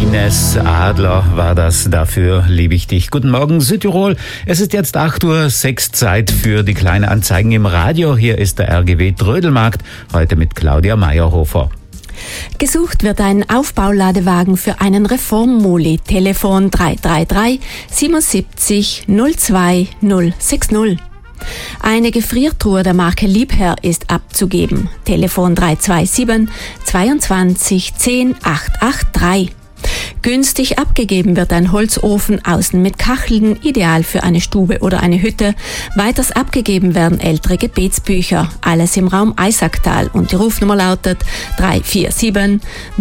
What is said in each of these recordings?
Ines Adler war das, dafür liebe ich dich. Guten Morgen Südtirol, es ist jetzt 8:06 Uhr, Zeit für die kleinen Anzeigen im Radio. Hier ist der RGW Trödelmarkt, heute mit Claudia Meyerhofer. Gesucht wird ein Aufbauladewagen für einen Reformmoli. Telefon 333 77 02 060. Eine Gefriertruhe der Marke Liebherr ist abzugeben. Telefon 327 22 10 883. Günstig abgegeben wird ein Holzofen außen mit Kacheln, ideal für eine Stube oder eine Hütte. Weiters abgegeben werden ältere Gebetsbücher. Alles im Raum Eisacktal und die Rufnummer lautet 347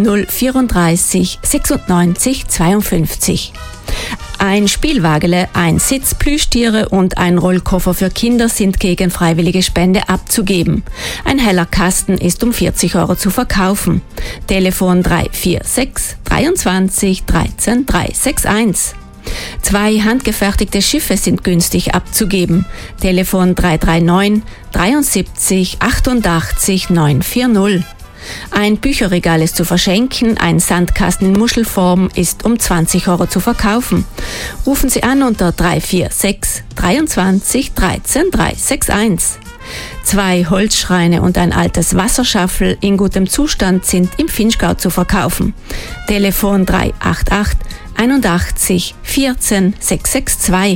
034 96 52. Ein Spielwagele, ein Sitz, Plüschtiere und ein Rollkoffer für Kinder sind gegen freiwillige Spende abzugeben. Ein heller Kasten ist um 40 Euro zu verkaufen. Telefon 346 23 13 361. 2 handgefertigte Schiffe sind günstig abzugeben. Telefon 339 73 88 940. Ein Bücherregal ist zu verschenken, ein Sandkasten in Muschelform ist um 20 Euro zu verkaufen. Rufen Sie an unter 346 23 13 361. 2 Holzschreine und ein altes Wasserschaffel in gutem Zustand sind im Vinschgau zu verkaufen. Telefon 388 81 14 662.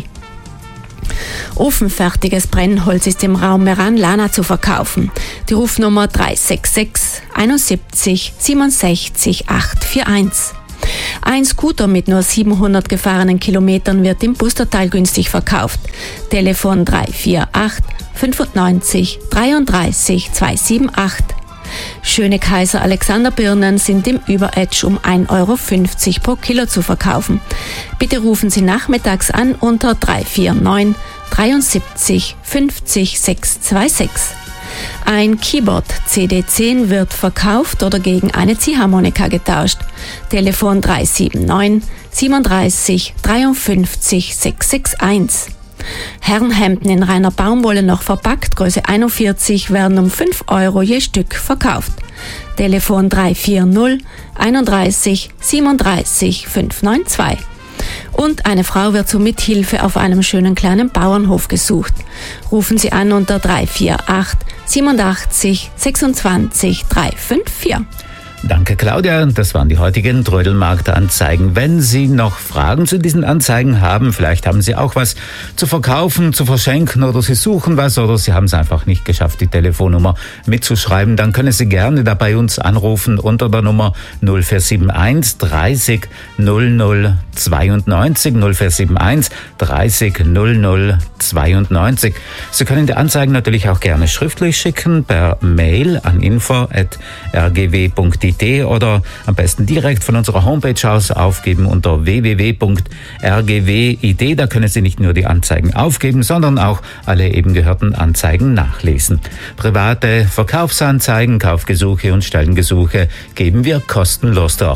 Ofenfertiges Brennholz ist im Raum Meran-Lana zu verkaufen. Die Rufnummer 366 71 67 841. Ein Scooter mit nur 700 gefahrenen Kilometern wird im Pustertal günstig verkauft. Telefon 348 95 33 278. Schöne Kaiser Alexanderbirnen sind im Überetsch um 1,50 Euro pro Kilo zu verkaufen. Bitte rufen Sie nachmittags an unter 349 73 50 626. Ein Keyboard CD10 wird verkauft oder gegen eine Ziehharmonika getauscht. Telefon 379 37 53 661. Herrenhemden in reiner Baumwolle noch verpackt, Größe 41, werden um 5 Euro je Stück verkauft. Telefon 340 31 37 592. Und eine Frau wird zur Mithilfe auf einem schönen kleinen Bauernhof gesucht. Rufen Sie an unter 348 87 26 354. Danke Claudia, das waren die heutigen Trödelmarkt-Anzeigen. Wenn Sie noch Fragen zu diesen Anzeigen haben, vielleicht haben Sie auch was zu verkaufen, zu verschenken oder Sie suchen was oder Sie haben es einfach nicht geschafft, die Telefonnummer mitzuschreiben, dann können Sie gerne da bei uns anrufen unter der Nummer 0471 30 00 92 0471 30 00 92. Sie können die Anzeigen natürlich auch gerne schriftlich schicken per Mail an info@rgw.it oder am besten direkt von unserer Homepage aus aufgeben unter www.rgw.it. Da können Sie nicht nur die Anzeigen aufgeben, sondern auch alle eben gehörten Anzeigen nachlesen. Private Verkaufsanzeigen, Kaufgesuche und Stellengesuche geben wir kostenlos durch.